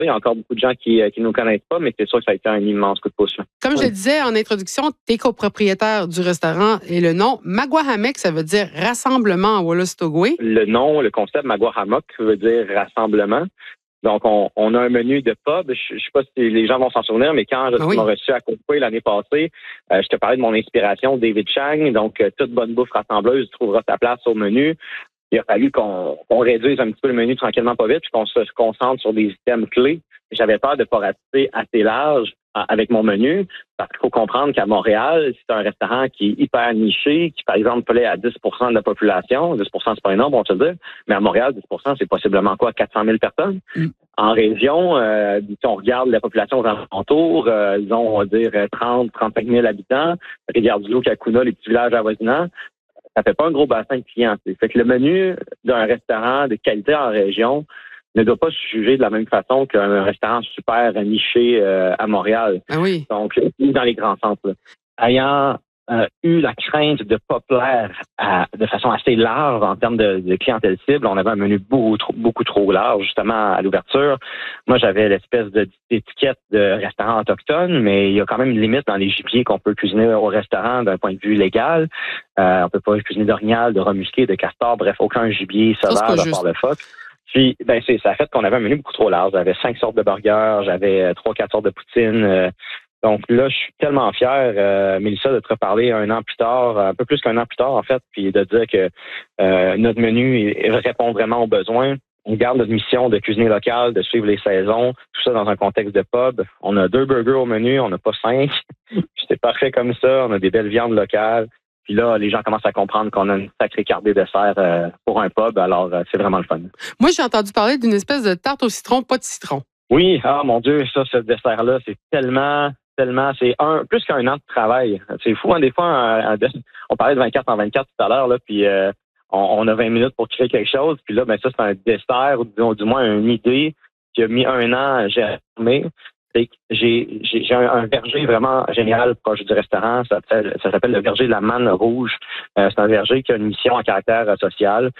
Il y a encore beaucoup de gens qui nous connaissent pas, mais c'est sûr que ça a été un immense coup de pouce. Comme je le disais en introduction, tu es copropriétaire du restaurant et le nom Magua-Hammock, ça veut dire rassemblement en Wolastoqey. Le concept Magua-Hammock veut dire rassemblement. Donc, on a un menu de pub. Je sais pas si les gens vont s'en souvenir, mais quand je m'ai reçu à Côte-Pouille l'année passée, je te parlais de mon inspiration, David Chang. Donc, toute bonne bouffe rassembleuse trouvera sa place au menu. Il a fallu qu'on réduise un petit peu le menu tranquillement, pas vite, puis qu'on se concentre sur des items clés. J'avais peur de ne pas rater assez large avec mon menu, parce qu'il faut comprendre qu'à Montréal, c'est un restaurant qui est hyper niché, qui, par exemple, plaît à 10 de la population. 10 c'est pas énorme, on se dire, mais à Montréal, 10 c'est possiblement quoi, 400 000 personnes? En région, si on regarde la population aux alentours, ils ont, on va dire, 30-35 000 habitants. Rivière-du-Loup, Cacouna, les petits villages avoisinants. Ça fait pas un gros bassin de clients. Fait que le menu d'un restaurant de qualité en région ne doit pas se juger de la même façon qu'un restaurant super niché à Montréal. Ah oui. Donc, dans les grands centres. Là. Ayant eu la crainte de ne pas plaire de façon assez large en termes de clientèle cible, on avait un menu beaucoup trop large, justement, à l'ouverture. Moi, j'avais l'espèce d'étiquette de restaurant autochtone, mais il y a quand même une limite dans les gibiers qu'on peut cuisiner au restaurant d'un point de vue légal. On peut pas cuisiner d'orignal, de rat musqué, de castor, bref, aucun gibier sauvage à part le phoque. Puis, ça a fait qu'on avait un menu beaucoup trop large. J'avais 5 sortes de burgers, j'avais 3-4 sortes de poutine. Donc là, je suis tellement fier, Mélissa, de te reparler un an plus tard, un peu plus qu'un an plus tard, en fait, puis de dire que notre menu répond vraiment aux besoins. On garde notre mission de cuisiner local, de suivre les saisons, tout ça dans un contexte de pub. On a 2 burgers au menu, on n'a pas 5. C'est parfait comme ça, on a des belles viandes locales. Puis là, les gens commencent à comprendre qu'on a une sacrée carte des desserts pour un pub, alors c'est vraiment le fun. Moi, j'ai entendu parler d'une espèce de tarte au citron, pas de citron. Oui, mon Dieu, ça, ce dessert-là, c'est tellement, c'est plus qu'un an de travail. C'est fou, hein, des fois, on parlait de 24 en 24 tout à l'heure, là, puis on a 20 minutes pour créer quelque chose, puis là, ça, c'est un dessert, ou du moins une idée qui a mis un an à germer. J'ai un verger vraiment génial proche du restaurant. Ça s'appelle le verger de la Manne Rouge. C'est un verger qui a une mission à caractère social.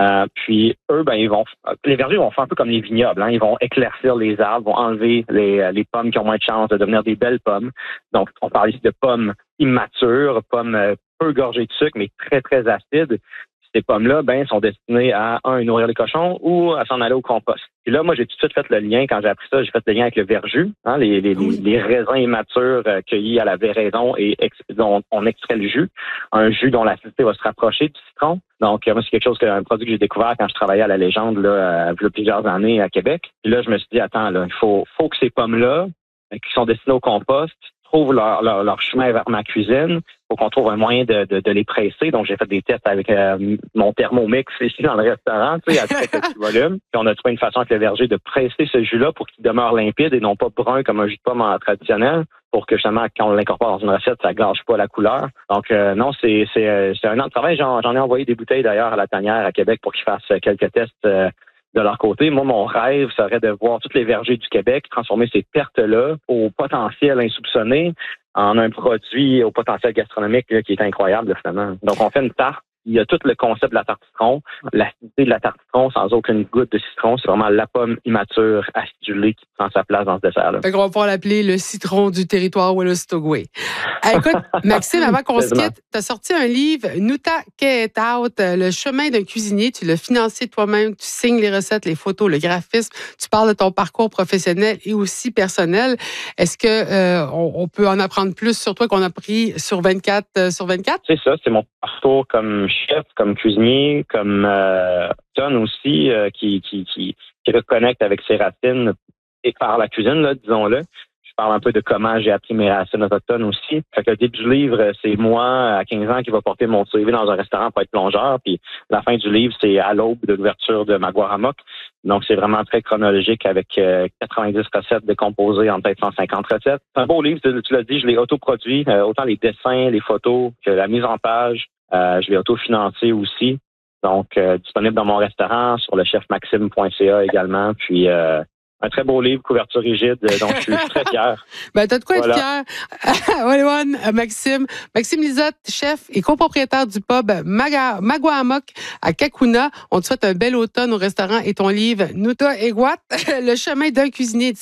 Puis eux, les vergers vont faire un peu comme les vignobles. Hein. Ils vont éclaircir les arbres, vont enlever les pommes qui ont moins de chances de devenir des belles pommes. Donc, on parle ici de pommes immatures, pommes peu gorgées de sucre, mais très, très acides. Ces pommes-là, sont destinées à, nourrir les cochons ou à s'en aller au compost. Puis là, moi, j'ai tout de suite fait le lien. Quand j'ai appris ça, j'ai fait le lien avec le verjus, hein, les raisins immatures cueillis à la vraison et dont on extrait le jus. Un jus dont l'acidité va se rapprocher du citron. Donc, moi, c'est quelque chose un produit que j'ai découvert quand je travaillais à la Légende, là, il y a plusieurs années à Québec. Puis là, je me suis dit, attends, là, il faut que ces pommes-là, qui sont destinées au compost, trouvent leur chemin vers ma cuisine. Il faut qu'on trouve un moyen de les presser. Donc, j'ai fait des tests avec mon thermomix ici dans le restaurant, tu sais, à très petit volume. Puis, on a trouvé une façon avec le verger de presser ce jus-là pour qu'il demeure limpide et non pas brun comme un jus de pomme traditionnel, pour que justement, quand on l'incorpore dans une recette, ça gâche pas la couleur. Donc, non, c'est un an de travail. J'en ai envoyé des bouteilles d'ailleurs à la tanière à Québec pour qu'ils fassent quelques tests de leur côté. Moi, mon rêve serait de voir tous les vergers du Québec transformer ces pertes-là au potentiel insoupçonné en un produit au potentiel gastronomique là, qui est incroyable, finalement. Donc, on fait une tarte. Il y a tout le concept de la tarte citron. L'acidité de la tarte citron sans aucune goutte de citron. C'est vraiment la pomme immature, acidulée qui prend sa place dans ce dessert-là. Fait qu'on va pouvoir l'appeler le citron du territoire Wolastoqey. Écoute, Maxime, avant qu'on se quitte, tu as sorti un livre, Nuta Get Out, le chemin d'un cuisinier. Tu l'as financé toi-même. Tu signes les recettes, les photos, le graphisme. Tu parles de ton parcours professionnel et aussi personnel. Est-ce que on peut en apprendre plus sur toi qu'on a pris sur 24 sur 24? C'est ça, c'est mon parcours comme chef, comme cuisinier, comme personne aussi qui reconnecte avec ses racines et par la cuisine, là, disons-le. Je parle un peu de comment j'ai appris mes racines autochtones aussi. Fait que le début du livre, c'est moi, à 15 ans, qui va porter mon CV dans un restaurant pour être plongeur. Puis la fin du livre, c'est à l'aube de l'ouverture de Magua-Hammock. Donc, c'est vraiment très chronologique avec 90 recettes décomposées en peut-être 150 recettes. C'est un beau livre, tu l'as dit, je l'ai autoproduit, autant les dessins, les photos que la mise en page. Je l'ai autofinancé aussi. Donc, disponible dans mon restaurant, sur le chefmaxime.ca également. Puis, un très beau livre, couverture rigide, donc je suis très fier. T'as de quoi être fier. Maxime Lizotte, chef et copropriétaire du pub Magua-Hammock à Cacouna. On te souhaite un bel automne au restaurant et ton livre Nuta Get Out, le chemin d'un cuisinier.